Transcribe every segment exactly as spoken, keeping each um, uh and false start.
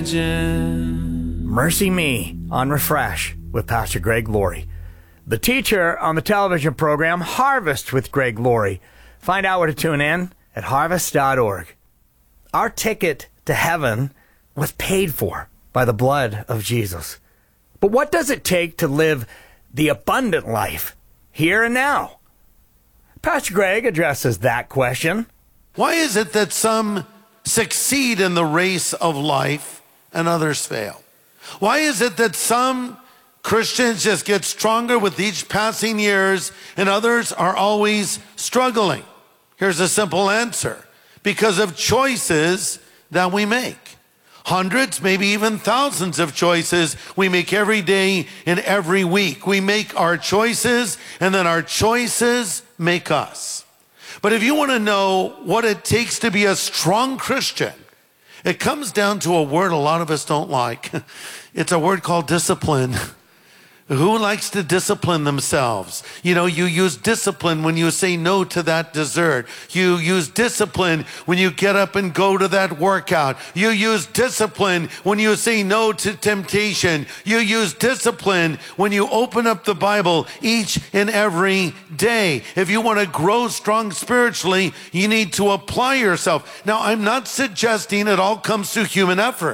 Mercy Me on Refresh with Pastor Greg Laurie. The teacher on the television program Harvest with Greg Laurie. Find out where to tune in at harvest dot org. Our ticket to heaven was paid for by the blood of Jesus. But what does it take to live the abundant life here and now? Pastor Greg addresses that question. Why is it that some succeed in the race of life and others fail? Why is it that some Christians just get stronger with each passing years and others are always struggling? Here's a simple answer. Because of choices that we make. Hundreds, maybe even thousands of choices we make every day and every week. We make our choices, and then our choices make us. But if you want to know what it takes to be a strong Christian, it comes down to a word a lot of us don't like. It's a word called discipline. Who likes to discipline themselves? You know, you use discipline when you say no to that dessert. You use discipline when you get up and go to that workout. You use discipline when you say no to temptation. You use discipline when you open up the Bible each and every day. If you want to grow strong spiritually, you need to apply yourself. Now, I'm not suggesting it all comes through human effort.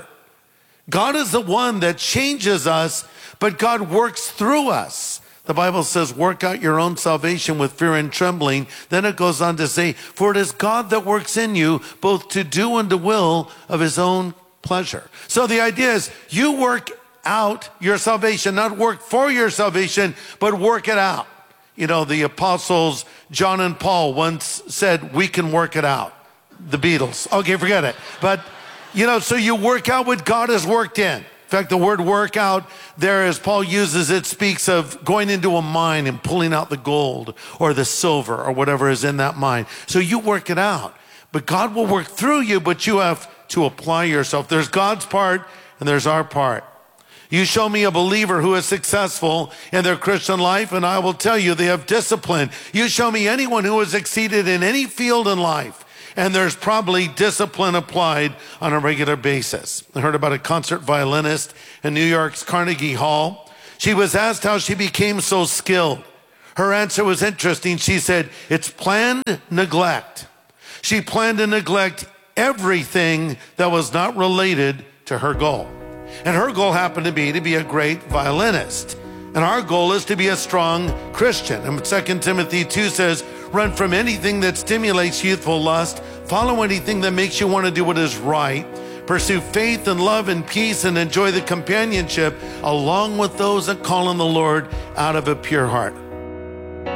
God is the one that changes us, but God works through us. The Bible says, work out your own salvation with fear and trembling. Then it goes on to say, for it is God that works in you, both to do and to will of his own pleasure. So the idea is you work out your salvation, not work for your salvation, but work it out. You know, the apostles, John and Paul once said, we can work it out. The Beatles. Okay, forget it. But you know, so you work out what God has worked in. In fact, the word workout there, as Paul uses it, speaks of going into a mine and pulling out the gold or the silver or whatever is in that mine. So you work it out. But God will work through you, but you have to apply yourself. There's God's part and there's our part. You show me a believer who is successful in their Christian life, and I will tell you they have discipline. You show me anyone who has succeeded in any field in life, and there's probably discipline applied on a regular basis. I heard about a concert violinist in New York's Carnegie Hall. She was asked how she became so skilled. Her answer was interesting. She said, it's planned neglect. She planned to neglect everything that was not related to her goal. And her goal happened to be to be a great violinist. And our goal is to be a strong Christian. And Second Timothy two says, run from anything that stimulates youthful lust. Follow anything that makes you want to do what is right. Pursue faith and love and peace and enjoy the companionship along with those that call on the Lord out of a pure heart.